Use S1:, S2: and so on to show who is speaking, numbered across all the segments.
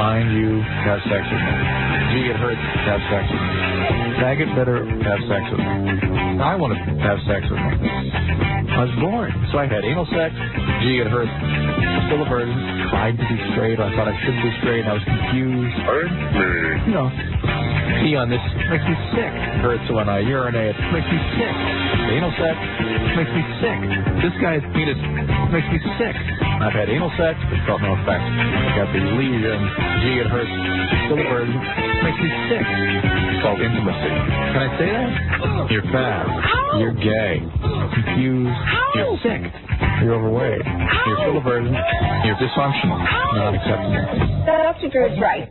S1: find you, have sex with me. G, it hurts, have sex with me. Faggot better have sex with me. I want to have sex with me. I was born, so I had anal sex. G, it hurts. Still a virgin. Tried to be straight. I thought I should be straight. I was confused. You know, pee on this makes me sick. Hurts when I urinate. Makes me sick. Anal sex makes me sick. This guy's penis makes me sick. I've had anal sex, but felt no effect. Got the lesion. G, it hurts. Still a virgin. Makes me sick. It's called intimacy. Can I say that? You're fat. You're gay. Confused. You're sick. You're overweight. You're still a virgin. You're dysfunctional. Not acceptable.
S2: Dr. Drew's right.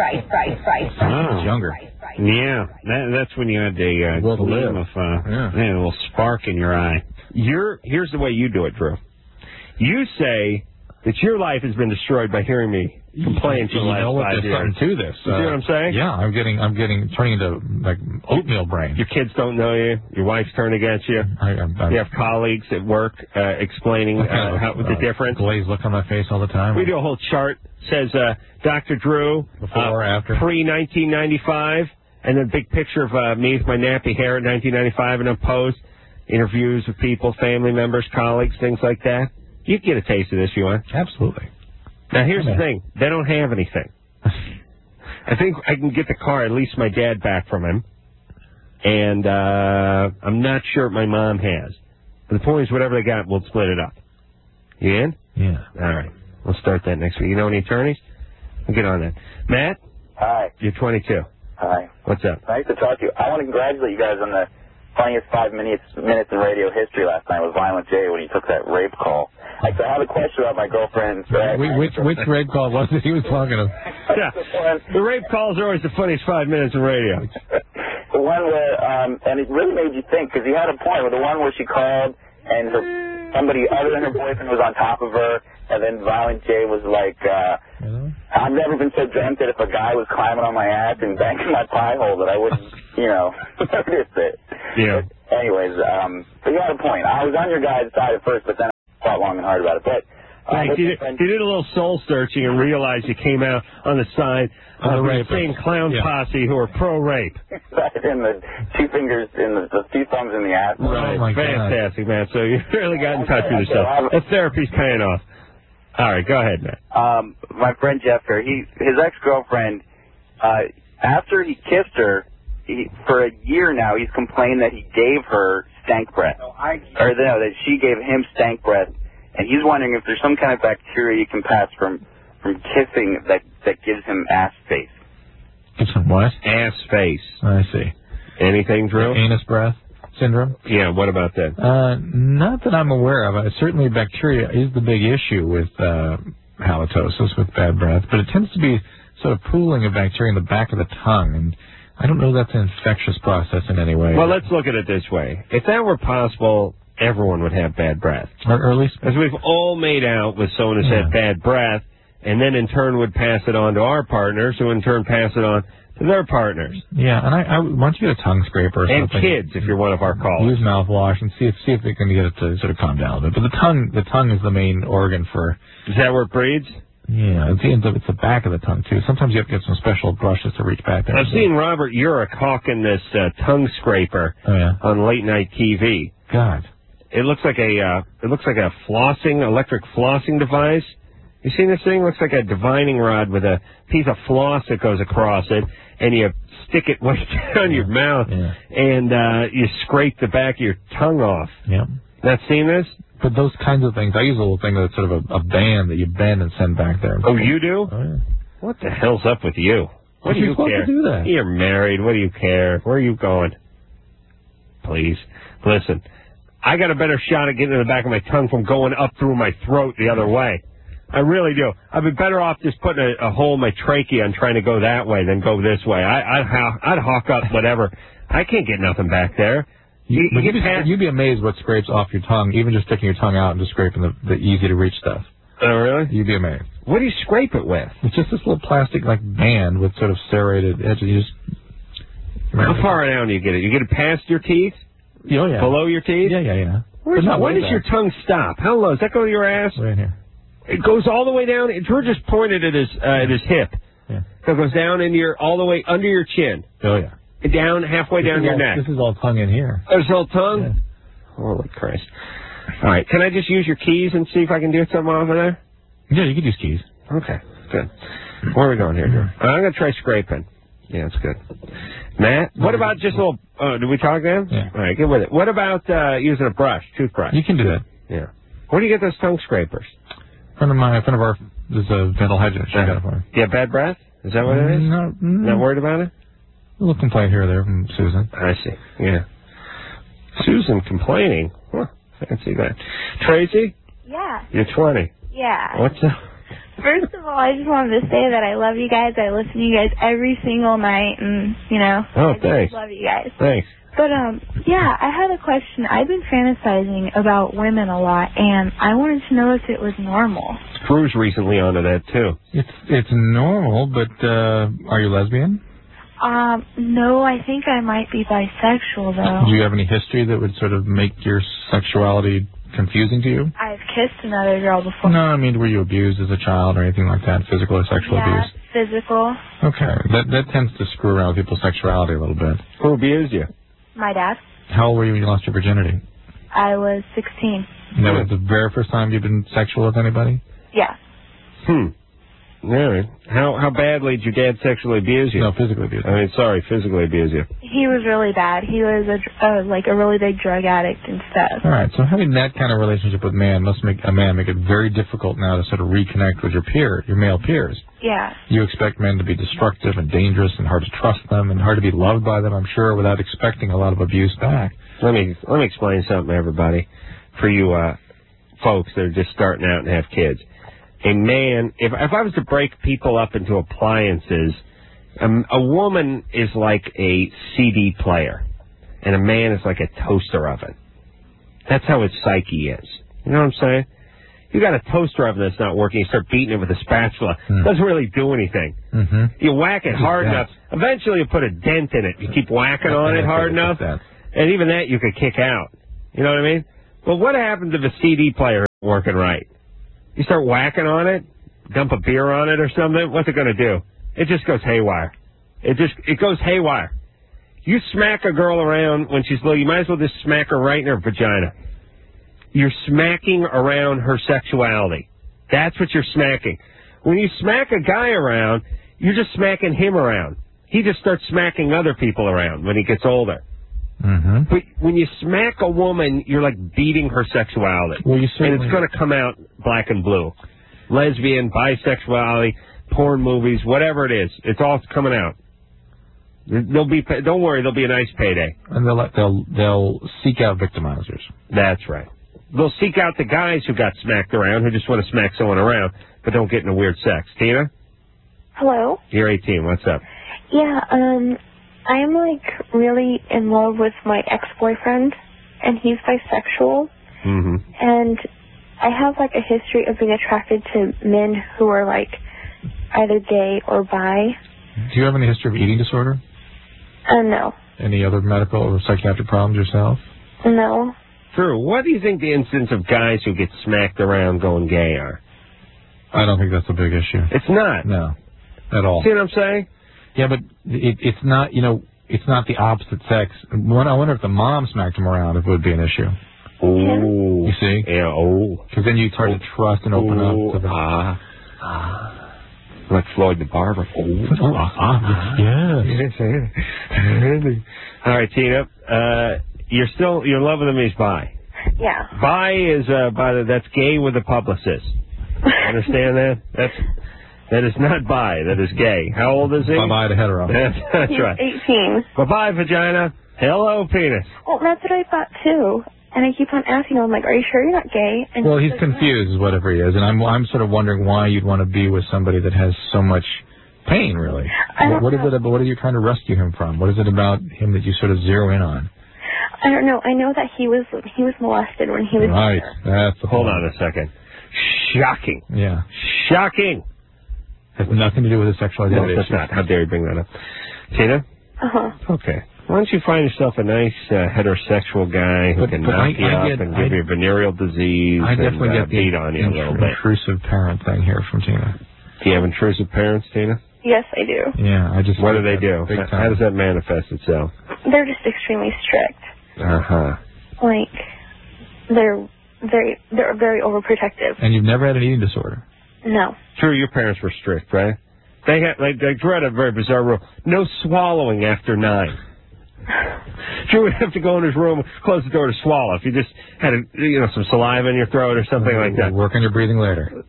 S3: Oh.
S1: Younger.
S3: Yeah, that's when you had a gleam of a little spark in your eye. Here's the way you do it, Drew. You say that your life has been destroyed by hearing me complain for the last 5 years.
S1: There's something to this.
S3: You see what I'm saying?
S1: Yeah, I'm turning into like oatmeal brain.
S3: Your kids don't know you. Your wife's turned against you. You have colleagues at work explaining the difference.
S1: Glazed look on my face all the time.
S3: We do a whole chart. Says Dr. Drew
S1: before or after
S3: pre-1995, and then a big picture of me with my nappy hair in 1995, and then post interviews with people, family members, colleagues, things like that. You can get a taste of this if you want.
S1: Absolutely.
S3: Now, here's the thing. They don't have anything. I think I can get the car, at least my dad, back from him. And I'm not sure what my mom has. But the point is, whatever they got, we'll split it up. You in?
S1: Yeah.
S3: All right. We'll start that next week. You know any attorneys? We'll get on that. Matt?
S4: Hi.
S3: You're 22.
S4: Hi.
S3: What's up?
S4: Nice to talk to you. I want to congratulate you guys on the funniest 5 minutes in radio history last night with Violent J when he took that rape call. I have a question about my girlfriend.
S1: Which rape call was it he was talking of?
S3: Yeah. The rape calls are always the funniest 5 minutes in radio.
S4: The one where, and it really made you think, because he had a point with the one where she called and somebody other than her boyfriend was on top of her, and then Violent J was like, I've never been so drunk that if a guy was climbing on my ass and banging my pie hole that I wouldn't, notice it.
S3: Yeah.
S4: But anyways, but you had a point. I was on your guys' side at first, but then I thought long and hard about it. But
S3: you did a little soul searching and realized you came out on the side of the same clown posse who are pro-rape.
S4: In the two fingers, in the two thumbs in the ass.
S3: Right. Oh, fantastic, man. So you really got in touch with yourself. That therapy's paying off. All right, go ahead, Matt.
S4: My friend Jeff here, his ex-girlfriend, after he kissed her, for a year now, he's complained that he gave her stank breath. That she gave him stank breath. And he's wondering if there's some kind of bacteria you can pass from kissing that gives him ass face.
S1: Gives him what?
S3: Ass face.
S1: I see.
S3: Anything, Drew?
S1: Anus breath syndrome?
S3: Yeah, what about that?
S1: Not that I'm aware of. Certainly bacteria is the big issue with halitosis, with bad breath, but it tends to be sort of pooling of bacteria in the back of the tongue, and I don't know that's an infectious process in any way.
S3: Well, let's look at it this way. If that were possible, everyone would have bad breath.
S1: Or at least...
S3: As we've all made out with someone who's had bad breath, and then in turn would pass it on to our partners, who in turn pass it on to their partners.
S1: Yeah, and I once you get a tongue scraper or
S3: and
S1: something...
S3: And kids, if you're one of our callers.
S1: Use mouthwash and see if they can get it to sort of calm down a bit. But the tongue is the main organ for...
S3: Is that where it breeds?
S1: Yeah, it's the back of the tongue, too. Sometimes you have to get some special brushes to reach back there.
S3: I've seen Robert Urich hawking this tongue scraper on late-night TV.
S1: God.
S3: It looks like a electric flossing device. You seen this thing? It looks like a divining rod with a piece of floss that goes across it, and you stick it way down your mouth, and you scrape the back of your tongue off.
S1: Yeah.
S3: Not seen this?
S1: But those kinds of things, I use a little thing that's sort of a band that you bend and send back there.
S3: Oh, you do?
S1: Oh, yeah.
S3: What the hell's up with you? What do you care?
S1: To do that?
S3: You're married. What do you care? Where are you going? Please. Listen, I got a better shot at getting in the back of my tongue from going up through my throat the other way. I really do. I'd be better off just putting a hole in my trachea and trying to go that way than go this way. I'd hawk up whatever. I can't get nothing back there.
S1: You'd be amazed what scrapes off your tongue, even just sticking your tongue out and just scraping the easy-to-reach stuff.
S3: Oh, really?
S1: You'd be amazed.
S3: What do you scrape it with?
S1: It's just this little plastic, band with sort of serrated edges. You just...
S3: How far down do you get it? You get it past your teeth?
S1: Oh, yeah.
S3: Below your teeth?
S1: Yeah.
S3: When does your tongue stop? How low? Does that go to your ass?
S1: Right here.
S3: It goes all the way down? Drew just pointed at his hip. So it goes down into all the way under your chin.
S1: Oh, yeah.
S3: Down, halfway down your neck.
S1: This is all tongue in here.
S3: There's all tongue?
S1: Yeah.
S3: Holy Christ. All right, can I just use your keys and see if I can do something off of there?
S1: Yeah, you could use keys.
S3: Okay, good. Where are we going here, Drew? I'm going to try scraping. Yeah, that's good. Matt, what about just a little... did we talk then?
S1: Yeah.
S3: All right, get with it. What about using a brush, toothbrush?
S1: You can do that.
S3: Yeah. Where do you get those tongue scrapers?
S1: Friend of our... There's a dental hygienist. She got it for me.
S3: Do you have bad breath? Is that what it is?
S1: No.
S3: Not worried about it?
S1: A little complaint here or there from Susan.
S3: I see. Yeah. Susan complaining. Huh, fancy that. Tracy?
S2: Yeah.
S3: You're 20.
S2: Yeah.
S3: What's up?
S2: First of all, I just wanted to say that I love you guys. I listen to you guys every single night, and,
S3: Oh,
S2: I just
S3: thanks.
S2: love you guys.
S3: Thanks.
S2: But, yeah, I had a question. I've been fantasizing about women a lot, and I wanted to know if it was normal.
S3: Drew's recently onto that, too.
S1: It's normal, but are you lesbian?
S2: No, I think I might be bisexual, though.
S1: Do you have any history that would sort of make your sexuality confusing to you?
S2: I've kissed another girl before.
S1: No, I mean, were you abused as a child or anything like that, physical or sexual abuse?
S2: Physical.
S1: Okay, that tends to screw around with people's sexuality a little bit.
S3: Who abused you?
S2: My dad.
S1: How old were you when you lost your virginity?
S2: I was 16.
S1: And that was the very first time you've been sexual with anybody?
S2: Yeah.
S3: Yeah. How badly did your dad sexually abuse you?
S1: No, physically abuse you.
S3: Physically abuse you.
S2: He was really bad. He was a really big drug addict and stuff.
S1: All right, so having that kind of relationship with man must make it very difficult now to sort of reconnect with your male peers.
S2: Yeah.
S1: You expect men to be destructive and dangerous and hard to trust them and hard to be loved by them, I'm sure, without expecting a lot of abuse back.
S3: Let me explain something, everybody, for you folks that are just starting out and have kids. A man, if I was to break people up into appliances, a woman is like a CD player, and a man is like a toaster oven. That's how his psyche is. You know what I'm saying? You got a toaster oven that's not working, you start beating it with a spatula. It doesn't really do anything.
S1: Mm-hmm.
S3: You whack it hard enough, eventually you put a dent in it. You keep whacking on it hard enough, and even that you could kick out. You know what I mean? But what happens if a CD player isn't working right? You start whacking on it, dump a beer on it or something, what's it going to do? It just goes haywire. It goes haywire. You smack a girl around when she's little, you might as well just smack her right in her vagina. You're smacking around her sexuality. That's what you're smacking. When you smack a guy around, you're just smacking him around. He just starts smacking other people around when he gets older.
S1: Mm-hmm.
S3: But when you smack a woman, you're like beating her sexuality.
S1: Well,
S3: and it's going to come out black and blue. Lesbian, bisexuality, porn movies, whatever it is, it's all coming out. Don't worry, there'll be a nice payday.
S1: And they'll seek out victimizers.
S3: That's right. They'll seek out the guys who got smacked around, who just want to smack someone around, but don't get into weird sex. Tina?
S5: Hello?
S3: You're 18. What's up?
S5: Yeah, I'm, really in love with my ex-boyfriend, and he's bisexual.
S3: Mm-hmm.
S5: And I have, a history of being attracted to men who are, either gay or bi.
S1: Do you have any history of eating disorder?
S5: No.
S1: Any other medical or psychiatric problems yourself?
S5: No.
S3: Drew, what do you think the incidence of guys who get smacked around going gay are?
S1: I don't think that's a big issue.
S3: It's not.
S1: No, at all.
S3: See what I'm saying?
S1: Yeah, but it's not, it's not the opposite sex. I wonder if the mom smacked him around, if it would be an issue.
S3: Ooh.
S1: You see?
S3: Yeah,
S1: Because then you'd start to trust and open up to the...
S3: Like Floyd the Barber.
S1: Yes.
S3: All right, Tina. You're in love with him, he's bi.
S5: Yeah.
S3: Bi is, that's gay with a publicist. Understand that? That is not bi, that is gay. How old is he?
S1: Bye-bye to hetero.
S3: That's
S5: He's
S3: right.
S5: 18.
S3: Bye-bye, vagina. Hello, penis.
S5: Well, that's what I thought, too. And I keep on asking him, are you sure you're not gay? And
S1: Well, he's confused, is whatever he is. And I'm sort of wondering why you'd want to be with somebody that has so much pain, really. What are you trying to rescue him from? What is it about him that you sort of zero in on?
S5: I don't know. I know that he was molested when he was
S1: Right.
S5: younger.
S3: Hold on a second. Shocking.
S1: Yeah.
S3: Shocking.
S1: Has nothing to do with his sexual identity.
S3: No, it's not. How dare you bring that up. Tina?
S5: Uh-huh.
S3: Okay. Why don't you find yourself a nice heterosexual guy who can knock you up and give you venereal disease
S1: I definitely
S3: and
S1: get the
S3: beat on you a little bit.
S1: intrusive parent thing here from Tina.
S3: Do you have intrusive parents, Tina?
S5: Yes, I do.
S1: Yeah, I just.
S3: What do they do?
S1: Big
S3: How does that manifest itself?
S5: They're just extremely strict.
S3: Uh-huh.
S5: Like, they're very overprotective.
S1: And you've never had an eating disorder?
S5: No.
S3: True, your parents were strict, right? They Drew had a very bizarre rule. No swallowing after 9. Drew would have to go in his room, close the door to swallow. If you just had some saliva in your throat or something like that.
S1: Work on your breathing later.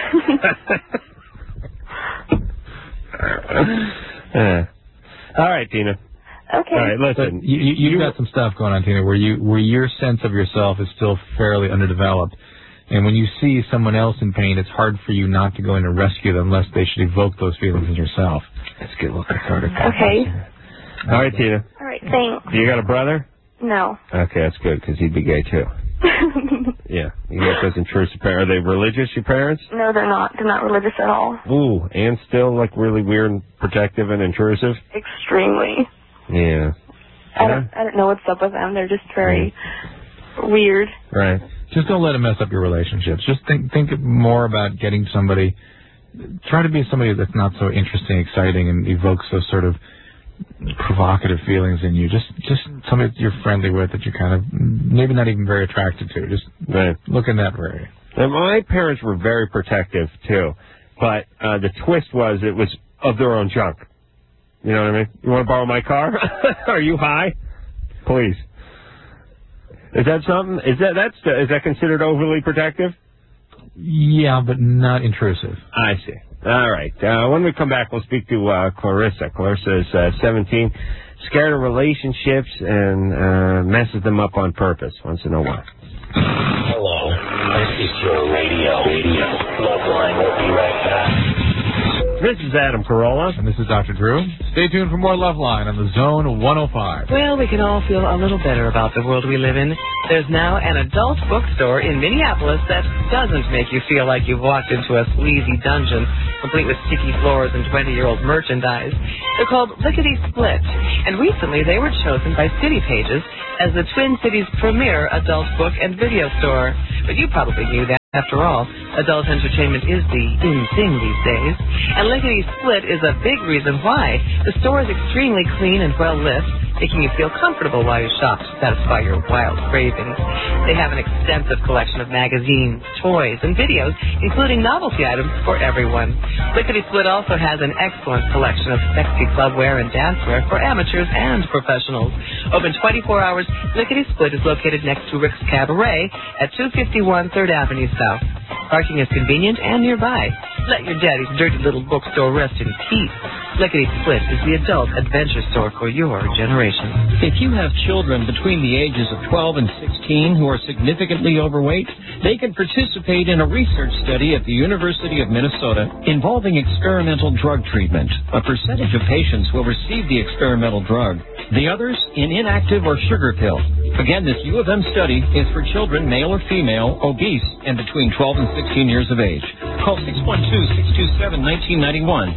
S3: All right, Tina.
S5: Okay.
S3: All right, listen.
S1: You've got some stuff going on, Tina, where your sense of yourself is still fairly underdeveloped. And when you see someone else in pain, it's hard for you not to go in and rescue them unless they should evoke those feelings in yourself.
S3: Let's get a little cathartic.
S5: Okay.
S3: All right, Tina.
S5: All right, thanks.
S3: You got a brother?
S5: No.
S3: Okay, that's good, because he'd be gay, too. Yeah. You got those intrusive parents. Are they religious, your parents?
S5: No, they're not. They're not religious at all.
S3: Ooh, and still, really weird and protective and intrusive?
S5: Extremely.
S3: Yeah.
S5: I don't know what's up with them. They're just very weird.
S3: Right.
S1: Just don't let it mess up your relationships. Just think more about getting somebody. Try to be somebody that's not so interesting, exciting, and evokes those sort of provocative feelings in you. Just somebody that you're friendly with, that you're kind of maybe not even very attracted to. Just look in that area.
S3: And my parents were very protective too, but the twist was it was of their own junk. You know what I mean? You want to borrow my car? Are you high? Please. Is that something? Is that considered overly protective?
S1: Yeah, but not intrusive.
S3: I see. All right. When we come back, we'll speak to Clarissa. Clarissa is 17, scared of relationships and messes them up on purpose. Wants to know why.
S6: Hello. This is your radio. Loveline will be right back.
S3: This is Adam Carolla.
S1: And this is Dr. Drew. Stay tuned for more Loveline on the Zone 105.
S7: Well, we can all feel a little better about the world we live in. There's now an adult bookstore in Minneapolis that doesn't make you feel like you've walked into a sleazy dungeon, complete with sticky floors and 20-year-old merchandise. They're called Lickety Split, and recently they were chosen by City Pages as the Twin Cities' premier adult book and video store. But you probably knew that. After all, adult entertainment is the in thing these days, and Lickety Split is a big reason why. The store is extremely clean and well lit, making you feel comfortable while you shop to satisfy your wild cravings. They have an extensive collection of magazines, toys, and videos, including novelty items for everyone. Lickety Split also has an excellent collection of sexy clubwear and dancewear for amateurs and professionals. Open 24 hours, Lickety Split is located next to Rick's Cabaret at 251 3rd Avenue South. Parking is convenient and nearby. Let your daddy's dirty little bookstore rest in peace. Lickety Split is the adult adventure store for your generation.
S8: If you have children between the ages of 12 and 16 who are significantly overweight, they can participate in a research study at the University of Minnesota involving experimental drug treatment. A percentage of patients will receive the experimental drug, the others in inactive or sugar pill. Again, this U of M study is for children, male or female, obese, and between 12 and 16 years of age. Call 612-627-1991.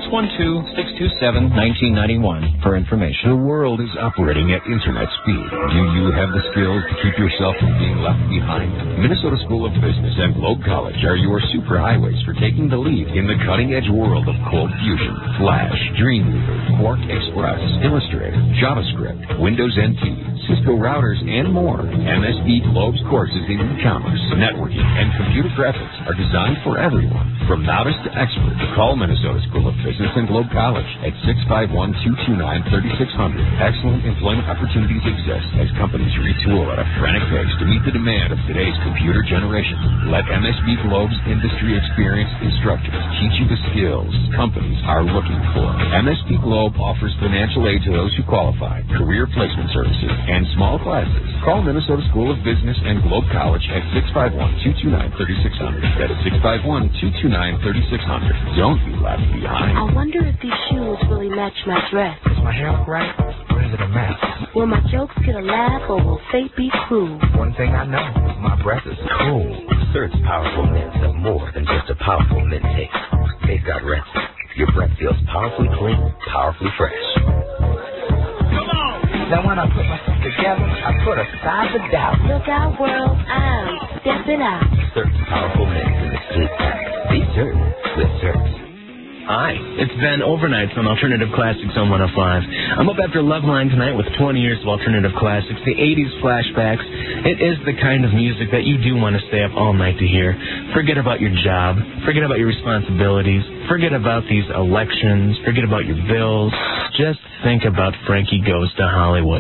S8: 612-627-1991 for information.
S9: The world is operating at internet speed. Do you have the skills to keep yourself from being left behind? Minnesota School of Business and Globe College are your superhighways for taking the lead in the cutting-edge world of Cold Fusion, Flash, Dreamweaver, Quark Express, Illustrator, JavaScript, Windows NT, Cisco routers, and more. MSB Globe's courses in e-commerce, networking, and computer graphics are designed for everyone, from novice to expert. Call Minnesota School of Business and Globe College at 651-229-3600. Excellent employment opportunities exist as companies retool at a frantic pace to meet the demand of today's computer generation. Let MSB Globe's industry experience instructors teach you the skills companies are looking for. MSB Globe offers financial aid to those who qualify, career placement services, and small classes. Call Minnesota School of Business and Globe College at 651-229-3600. That is 651-229-3600. Don't be left behind.
S10: I wonder if these shoes really match my dress.
S11: Is my hair up right, or is it a mess?
S10: Will my jokes get a laugh, or will fate be cruel?
S11: One thing I know, my breath is cool.
S12: Certain powerful mints have more than just a powerful mint taste. They've got rest. Your breath feels powerfully clean, powerfully fresh.
S11: Come on! Now when I put myself together, I put aside the doubt.
S10: Look out, world, I'm stepping out.
S12: Certain powerful mints in the sleep pack. Be certain with certain.
S13: Hi, it's Ben Overnights on Alternative Classics on 105. I'm up after Loveline tonight with 20 years of alternative classics, the 80s flashbacks. It is the kind of music that you do want to stay up all night to hear. Forget about your job. Forget about your responsibilities. Forget about these elections. Forget about your bills. Just think about Frankie Goes to Hollywood.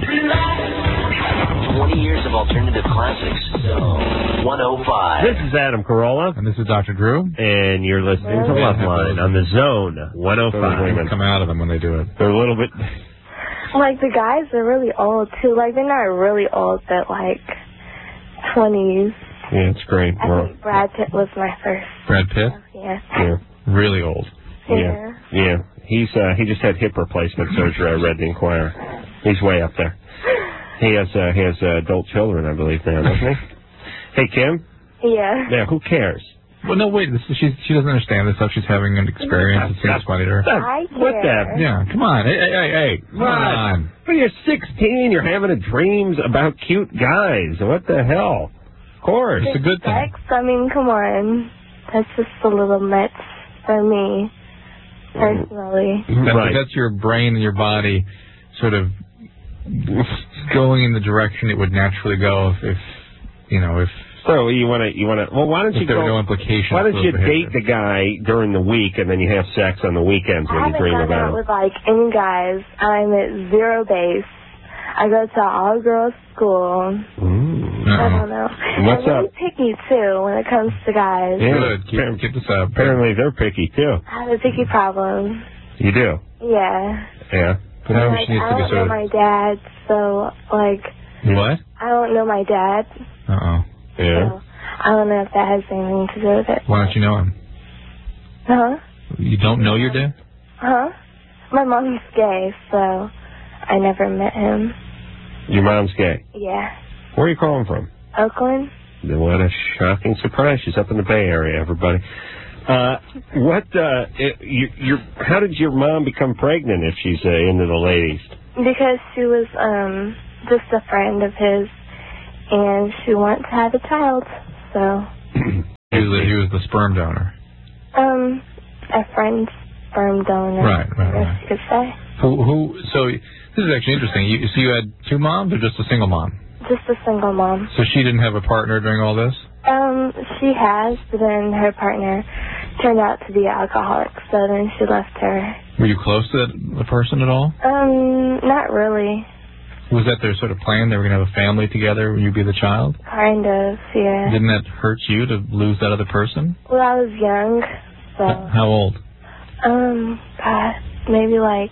S6: 20 years of alternative classics. Zone 105.
S3: This is Adam Carolla.
S14: And this is Dr. Drew.
S3: And you're listening to Loveline on the Zone 105.
S14: Women come out of them when they do it.
S3: They're a little bit...
S5: Like, the guys are really old, too. Like, they're not really old, but, like, 20s.
S3: Yeah, it's great.
S5: I think Brad Pitt was my first.
S14: Brad Pitt?
S5: Yeah.
S3: Yeah.
S14: Really old.
S5: Yeah.
S3: Yeah. He just had hip replacement surgery, I read in the Inquirer. He's way up there. He has adult children, I believe, now, doesn't he? Hey, Kim?
S5: Yeah.
S3: Yeah, who cares?
S14: Well, no, wait. She doesn't understand this stuff. She's having an experience. It seems funny to her.
S5: I care.
S3: What the?
S14: Yeah, come on. Hey. Come on.
S3: But you're 16. You're having dreams about cute guys. What the hell? Of course.
S14: It's a good thing.
S5: Sex, I mean, come on. That's just a little nuts for me, personally.
S14: That's your brain and your body sort of going in the direction it would naturally go if
S3: So you want to? Well, why don't you
S14: there were no implications?
S3: Why don't you date the guy during the week and then you have sex on the weekends when you dream
S5: I haven't gone
S3: about
S5: out
S3: it?
S5: with like any guys. I'm at zero base. I go to all girls school. I don't know.
S3: What's
S5: I'm really
S3: up?
S5: picky too when it comes to guys.
S3: Yeah,
S14: good. Keep this up.
S3: Apparently they're picky too.
S5: I have a picky problem.
S3: You do?
S5: Yeah.
S3: Yeah.
S14: But now
S5: Like,
S14: she needs
S5: I
S14: to be
S5: don't know my dad, so like.
S14: What?
S5: I don't know my dad.
S3: Yeah.
S5: So I don't know if that has anything to do with it.
S14: Why don't you know him?
S5: Huh?
S14: You don't know your dad?
S5: Huh? My mom's gay, so I never met him.
S3: Your mom's gay?
S5: Yeah.
S3: Where are you calling from?
S5: Oakland?
S3: What a shocking surprise. She's up in the Bay Area, everybody. How did your mom become pregnant if she's into the ladies?
S5: Because she was just a friend of his, and she wanted to have a child, so.
S14: He was the sperm donor.
S5: A friend's sperm donor.
S14: Right.
S5: I guess you could say.
S14: So this is actually interesting. So you had two moms or just a single mom?
S5: Just a single mom.
S14: So she didn't have a partner during all this?
S5: She has, but then her partner turned out to be alcoholic, so then she left her.
S14: Were you close to the person at all?
S5: Not really.
S14: Was that their sort of plan? They were going to have a family together and you'd be the child?
S5: Kind of, yeah.
S14: Didn't that hurt you to lose that other person?
S5: Well, I was young, so.
S14: How old?
S5: God, maybe like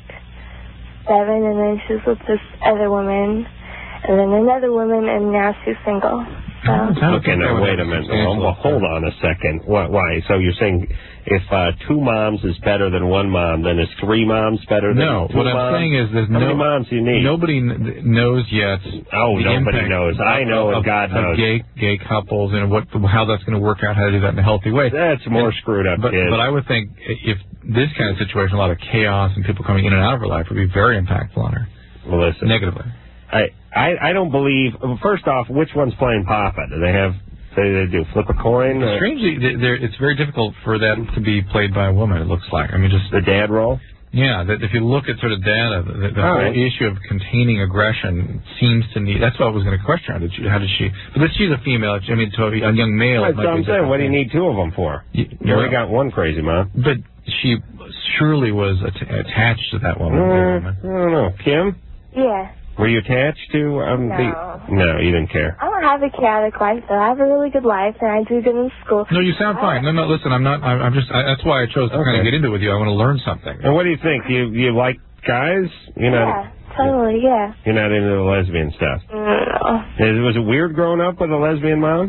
S5: 7, and then she was with this other woman, and then another woman, and now she's single. So.
S3: Okay, now wait a minute. Well, hold on a second. Why? So you're saying if 2 moms is better than 1 mom, then is 3 moms better than 2 moms?
S14: No, what I'm saying is there's
S3: How many moms do you need?
S14: Nobody knows yet.
S3: Oh, nobody knows. I know and God knows.
S14: Gay couples and how that's going to work out, how to do that in a healthy way.
S3: That's more screwed up, kids.
S14: But I would think if this kind of situation, a lot of chaos and people coming in and out of her life would be very impactful on her.
S3: Well, listen.
S14: Negatively.
S3: I don't believe. First off, which one's playing Papa? Do they have? They do flip a coin?
S14: Strangely, it's very difficult for that to be played by a woman. It looks like. I mean, just
S3: the dad role.
S14: Yeah, that if you look at sort of data, the whole issue of containing aggression seems to need. That's what I was going to question. How did she? But she's a female. I mean, to a young male.
S3: That's what I'm saying. What do you need 2 of them for? You only got 1 crazy mom.
S14: But she surely was attached to that woman.
S3: I don't know. Kim?
S5: Yeah.
S3: Were you attached to No, you didn't care.
S5: I don't have a chaotic life, though. I have a really good life, and I do good in school.
S14: No, you sound fine. No, listen, I'm not. I'm just. That's why I chose to kind of get into it with you. I want to learn something.
S3: And what do you think? You like guys?
S5: Yeah, totally. Yeah.
S3: You're not into the lesbian stuff.
S5: No.
S3: Was it weird growing up with a lesbian mom?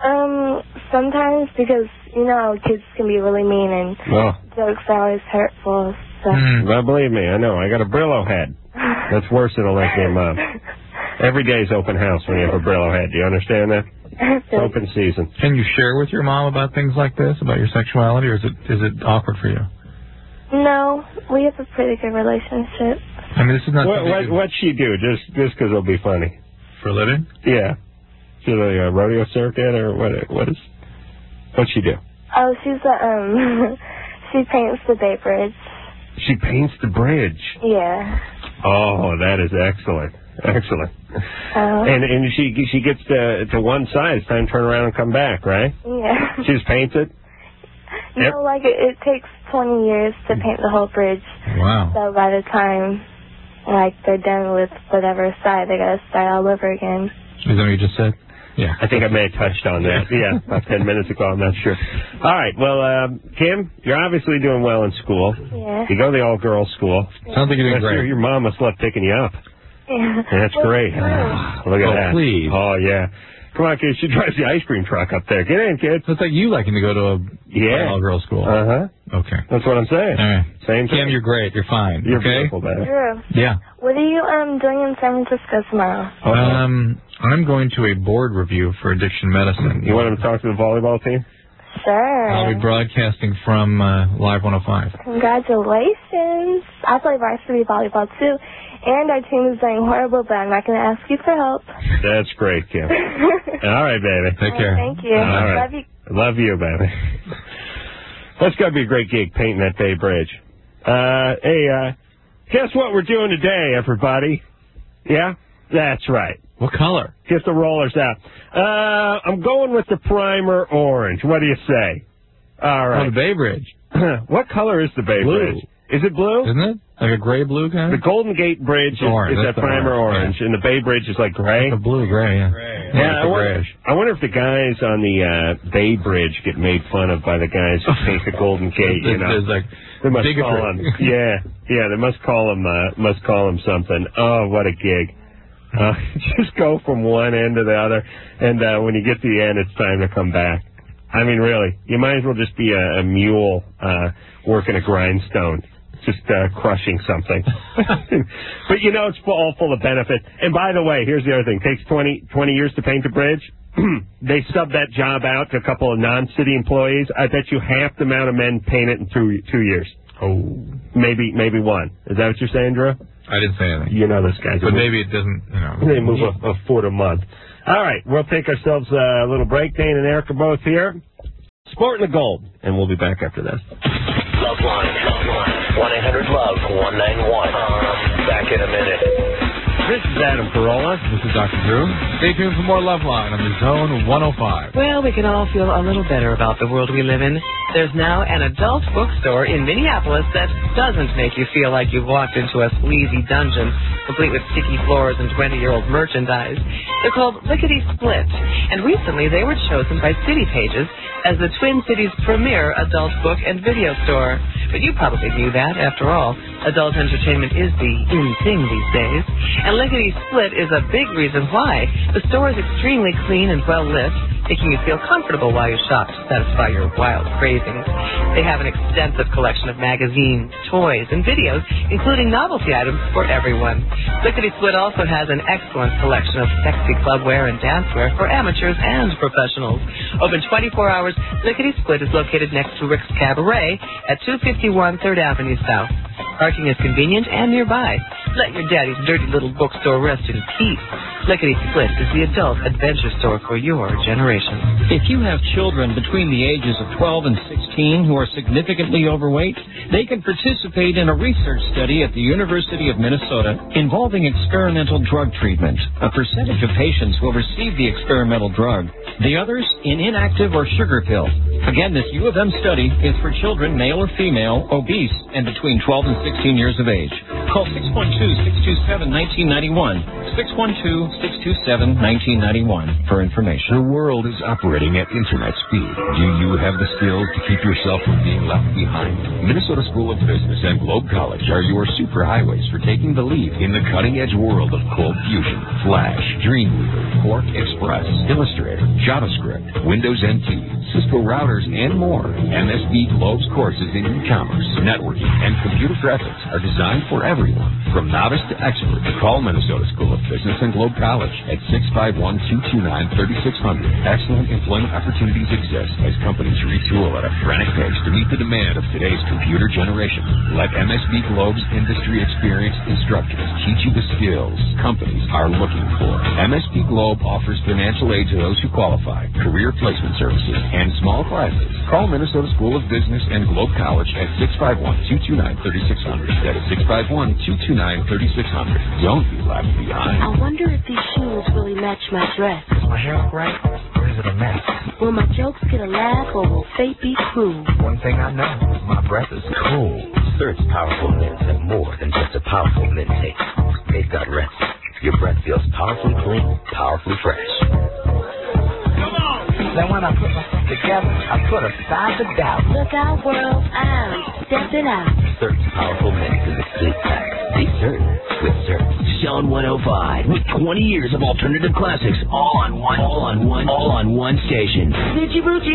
S5: Sometimes because kids can be really mean and jokes are always hurtful. So.
S3: Well, believe me, I know. I got a Brillo head. That's worse than a lesbian mom. Every day's open house when you have a Brillo head. Do you understand that? Open season.
S14: Can you share with your mom about things like this, about your sexuality, or is it awkward for you?
S5: No, we have a pretty good relationship.
S14: I mean, this is not.
S3: What'd she do? Just because it'll be funny.
S14: For a living?
S3: Yeah. She's a rodeo circuit, or what'd she do?
S5: Oh, she's she paints the Bay Bridge.
S3: She paints the bridge.
S5: Yeah.
S3: Oh, that is excellent. Excellent. And she gets to one side. It's time to turn around and come back, right?
S5: Yeah.
S3: She just paints it?
S5: No, like it takes 20 years to paint the whole bridge.
S14: Wow.
S5: So by the time, like, they're done with whatever side, they gotta start all over again.
S14: Is that what you just said? Yeah.
S3: I think I may have touched on that. Yeah, about 10 minutes ago. I'm not sure. All right. Well, Kim, you're obviously doing well in school.
S5: Yeah.
S3: You go to the all-girls school.
S14: Sounds like you're doing great.
S3: Your mom must love picking you up.
S5: Yeah.
S3: That's great. Look at that.
S14: Please.
S3: Oh, yeah. Come on, kid. She drives the ice cream truck up there. Get in, kid.
S14: So it's like you liking to go to a all-girls school.
S3: Uh-huh.
S14: Okay.
S3: That's what I'm saying.
S14: All right.
S3: Same thing.
S14: Kim, you're great. You're fine.
S3: You're
S14: okay?
S3: beautiful, baby.
S5: Drew.
S14: Yeah.
S5: What are you doing in San Francisco tomorrow?
S14: I'm going to a board review for addiction medicine.
S3: You want him to talk to the volleyball team?
S5: Sure.
S14: I'll be broadcasting from Live 105.
S5: Congratulations. I play varsity volleyball, too. And our team is doing horrible, but I'm not going to ask you for help.
S3: That's great, Kim. All right, baby.
S14: Take care.
S5: Thank you.
S3: All right.
S5: Love you.
S3: Love you, baby. That's got to be a great gig, painting that Bay Bridge. Hey, guess what we're doing today, everybody? Yeah? That's right.
S14: What color?
S3: Get the rollers out. I'm going with the primer orange. What do you say? All right.
S14: Oh, the Bay Bridge.
S3: What color is the Bay
S14: Blue.
S3: Bridge? Is it blue?
S14: Isn't it? Like a gray-blue kind
S3: The
S14: of?
S3: Golden Gate Bridge is that primer orange, and the Bay Bridge is like gray.
S14: The blue-gray, yeah.
S3: Yeah, I wonder if the guys on the Bay Bridge get made fun of by the guys who paint the Golden Gate. You know,
S14: There's like
S3: they must
S14: bigotry.
S3: call them. Yeah, they must call them something. Oh, what a gig! Just go from one end to the other, and when you get to the end, it's time to come back. I mean, really, you might as well just be a mule working a grindstone. Just crushing something. But, you know, it's all full of benefit. And, by the way, here's the other thing. It takes 20 years to paint a bridge. They sub that job out to a couple of non-city employees. I bet you half the amount of men paint it in 2 years.
S14: Oh.
S3: Maybe one. Is that what you're saying, Drew?
S14: I didn't say anything.
S3: You know this guy.
S14: But maybe it doesn't, you know.
S3: They move a foot a month. All right, we'll take ourselves a little break. Dane and Eric are both here. Sporting the gold. And we'll be back after this.
S6: Love line. 1-800-LOVE-191. Back in a minute.
S3: This is Adam Carolla.
S14: This is Dr. Drew. Stay tuned for more Love Line on the Zone 105.
S7: Well, we can all feel a little better about the world we live in. There's now an adult bookstore in Minneapolis that doesn't make you feel like you've walked into a sleazy dungeon, complete with sticky floors and 20-year-old merchandise. They're called Lickety Split, and recently they were chosen by City Pages as the Twin Cities' premier adult book and video store. But you probably knew that, after all. Adult entertainment is the in thing these days. And Lickety Split is a big reason why. The store is extremely clean and well lit, making you feel comfortable while you shop to satisfy your wild cravings. They have an extensive collection of magazines, toys, and videos, including novelty items for everyone. Lickety Split also has an excellent collection of sexy clubwear and dancewear for amateurs and professionals. Open 24 hours, Lickety Split is located next to Rick's Cabaret at 251 3rd Avenue South. Parking is convenient and nearby. Let your daddy's dirty little bookstore rest in peace. Lickety Split is the adult adventure store for your generation.
S8: If you have children between the ages of 12 and 16 who are significantly overweight, they can participate in a research study at the University of Minnesota involving experimental drug treatment. A percentage of patients will receive the experimental drug, the others in inactive or sugar pill. Again, this U of M study is for children, male or female, obese, and between 12 and 16 years of age. Call 612-627-1991. 612-627-1991 for information.
S9: The world is operating at internet speed. Do you have the skills to keep yourself from being left behind? Minnesota School of Business and Globe College are your superhighways for taking the lead in the cutting-edge world of Cold Fusion, Flash, Dreamweaver, Quark Express, Illustrator, JavaScript, Windows NT, Cisco routers, and more. MSB Globe's courses in e-commerce, networking, and computer graphics are designed for everyone everyone. From novice to expert, call Minnesota School of Business and Globe College at 651-229-3600. Excellent employment opportunities exist as companies retool at a frantic pace to meet the demand of today's computer generation. Let MSB Globe's industry experienced instructors teach you the skills companies are looking for. MSB Globe offers financial aid to those who qualify, career placement services, and small classes. Call Minnesota School of Business and Globe College at 651-229-3600. That is 651-229-3600. Don't be left behind.
S10: I wonder if these shoes really match my dress.
S11: Does my hair look right, or is it a mess?
S10: Will my jokes get a laugh, or will fate be cruel?
S11: One thing I know, my breath is cool.
S12: Cert's powerful mints have more than just a powerful mint taste. They've got rest. Your breath feels powerfully clean, powerfully fresh.
S11: Then when I put myself together, I put aside the doubt.
S10: Look out, world, I'm stepping out.
S12: Cert's powerful mints in the sleep pack. Be certain with Cert.
S6: Sound 105 with 20 years of alternative classics all on one station.